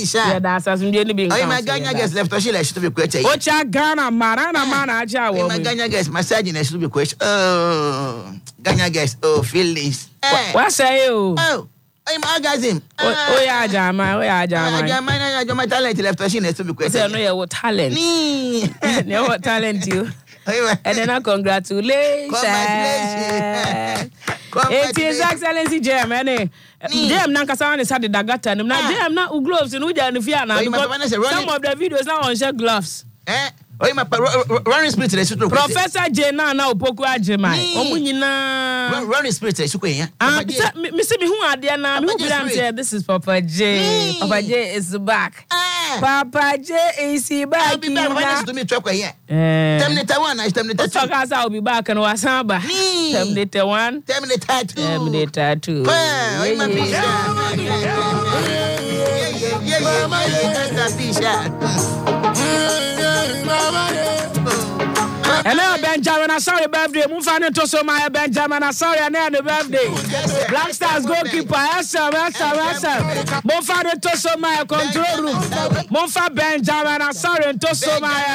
Bisha. Yeah, that's as we didn't be. My Ghana guest left to she should be question. Ocha Ghana, Marana, Aja. My Ghana guest, massaging should be question. Ghana guest, feelings. What say you? Oh, I'm orgasm. Oh, yeah, Jama, my talent left to she to be question. I know your talent. Know what talent you. And then I congratulations. It is Excellency Germany. Them Nankasan is had the dagata. Them not gloves in Uja and Fiana. Some of the videos now on share gloves. Oh, my running spirit. Professor Jena now Poku Ajemai. Running spirit. Missy, who are there now? This is Papa J. Papa J is back. Papa J is back. I'll be back to me. Terminator 1, I terminator 2. I'll be back and Wasamba. Terminator 1, Terminator 2. Terminator 2. And now Benjamin, I saw your birthday. Mufane to so my Benjamin, I saw your name the birthday. Black Stars goalkeeper, Mufane to so my control room. Mufa Benjamin, I saw your to so my